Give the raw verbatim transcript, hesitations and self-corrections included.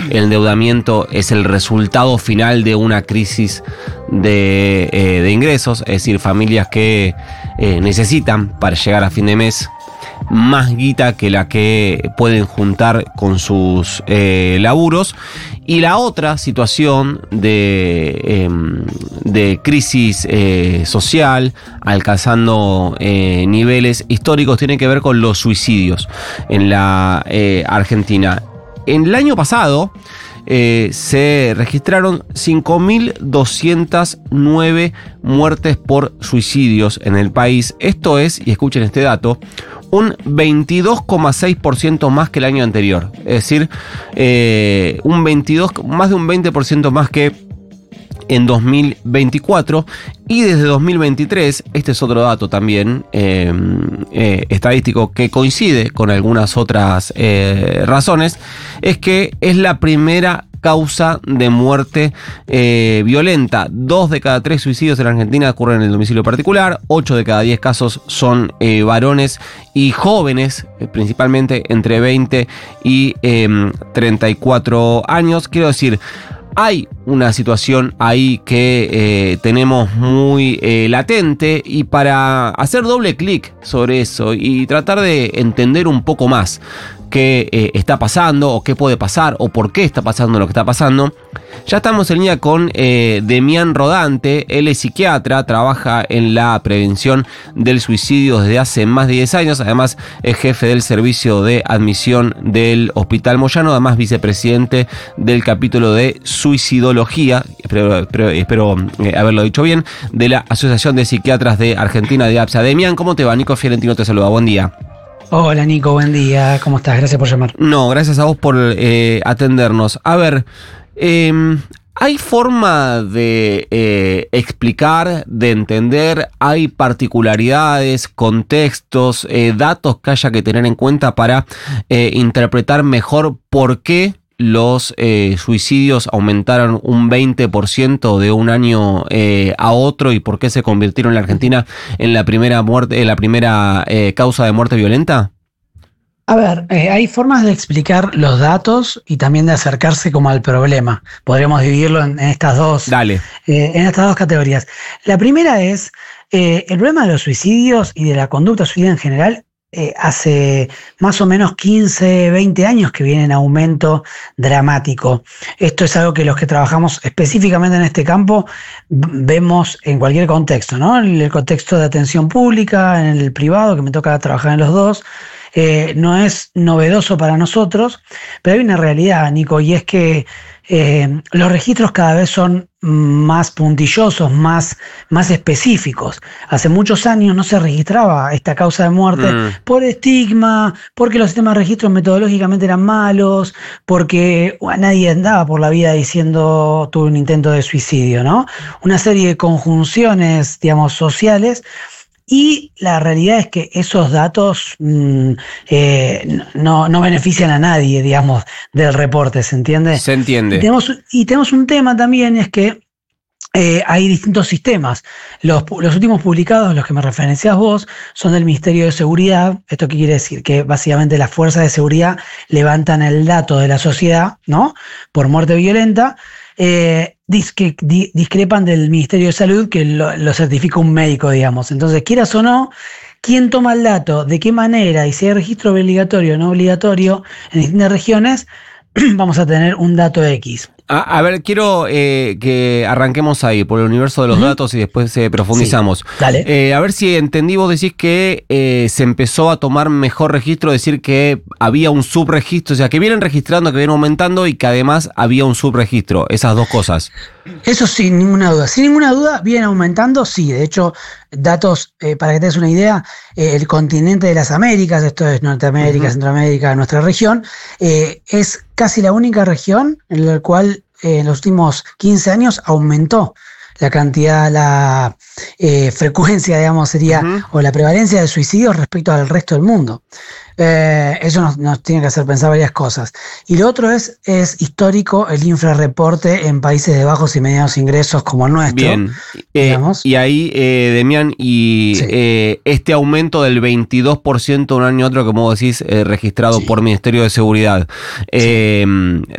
el endeudamiento es el resultado final de una crisis de, eh, de ingresos, es decir, familias que eh, necesitan para llegar a fin de mes más guita que la que pueden juntar con sus eh, laburos. Y la otra situación de, eh, de crisis eh, social alcanzando eh, niveles históricos tiene que ver con los suicidios en la eh, Argentina. En el año pasado Eh, se registraron cinco mil doscientas nueve muertes por suicidios en el país. Esto es, y escuchen este dato, un veintidós coma seis por ciento más que el año anterior. Es decir, eh, un veintidós, más de un veinte por ciento más que en dos mil veinticuatro. Y desde dos mil veintitrés, este es otro dato también eh, eh, estadístico que coincide con algunas otras eh, razones, es que es la primera causa de muerte eh, violenta. Dos de cada tres suicidios en Argentina ocurren en el domicilio particular, ocho de cada diez casos son eh, varones y jóvenes, eh, principalmente entre veinte y eh, treinta y cuatro años. Quiero decir, hay una situación ahí que eh, tenemos muy eh, latente, y para hacer doble clic sobre eso y tratar de entender un poco más qué eh, está pasando o qué puede pasar o por qué está pasando lo que está pasando, ya estamos en línea con eh, Demián Rodante. Él es psiquiatra, trabaja en la prevención del suicidio desde hace más de diez años, además es jefe del servicio de admisión del Hospital Moyano, además vicepresidente del capítulo de suicidología, espero, espero, espero eh, haberlo dicho bien, de la Asociación de Psiquiatras de Argentina, de APSA. Demián, ¿cómo te va? Nico Fiorentino te saluda, buen día. Hola Nico, buen día, ¿cómo estás? Gracias por llamar. No, gracias a vos por eh, atendernos. A ver, eh, ¿hay forma de eh, explicar, de entender? ¿Hay particularidades, contextos, eh, datos que haya que tener en cuenta para eh, interpretar mejor por qué los eh, suicidios aumentaron un veinte por ciento de un año eh, a otro, y por qué se convirtieron en la Argentina en la primera muerte, en la primera eh, causa de muerte violenta? A ver, eh, hay formas de explicar los datos y también de acercarse como al problema. Podríamos dividirlo en, en estas dos, Dale. Eh, en estas dos categorías. La primera es eh, el problema de los suicidios y de la conducta suicida en general. Eh, hace más o menos quince, veinte años que viene en aumento dramático. Esto es algo que los que trabajamos específicamente en este campo vemos en cualquier contexto, ¿no? En el contexto de atención pública, en el privado, que me toca trabajar en los dos, eh, no es novedoso para nosotros, pero hay una realidad, Nico, y es que eh, los registros cada vez son más puntillosos, más, más específicos. Hace muchos años no se registraba esta causa de muerte mm. por estigma, porque los sistemas de registro metodológicamente eran malos, porque bueno, nadie andaba por la vida diciendo tuve un intento de suicidio, ¿no? Una serie de conjunciones, digamos, sociales. Y la realidad es que esos datos mmm, eh, no, no benefician a nadie, digamos, del reporte, ¿se entiende? Se entiende. Y tenemos, y tenemos un tema también, es que eh, hay distintos sistemas. Los, los últimos publicados, los que me referenciás vos, son del Ministerio de Seguridad. ¿Esto qué quiere decir? Que básicamente las fuerzas de seguridad levantan el dato de la sociedad, ¿no? Por muerte violenta. Eh, que discrepan del Ministerio de Salud, que lo, lo certifica un médico, digamos. Entonces, quieras o no, ¿quién toma el dato? ¿De qué manera? Y si hay registro obligatorio o no obligatorio en distintas regiones, vamos a tener un dato X. A, a ver, quiero eh, que arranquemos ahí, por el universo de los uh-huh. datos, y después eh, profundizamos. Sí, dale. Eh, a ver si entendí, vos decís que eh, se empezó a tomar mejor registro, decir que había un subregistro, o sea, que vienen registrando, que vienen aumentando, y que además había un subregistro, esas dos cosas. Eso sin ninguna duda. Sin ninguna duda, vienen aumentando, sí. De hecho, datos, eh, para que te des una idea, eh, el continente de las Américas, esto es Norteamérica, uh-huh. Centroamérica, nuestra región, eh, es casi la única región en la cual eh, en los últimos quince años aumentó la cantidad, la eh, frecuencia, digamos, sería, uh-huh. o la prevalencia de suicidios respecto al resto del mundo. Eh, eso nos, nos tiene que hacer pensar varias cosas. Y lo otro es, es histórico el infrarreporte en países de bajos y medianos ingresos como el nuestro. Bien, eh, y ahí, eh, Demián, y sí. eh, este aumento del veintidós por ciento de un año a otro, como vos decís, eh, registrado sí. por Ministerio de Seguridad, eh, sí.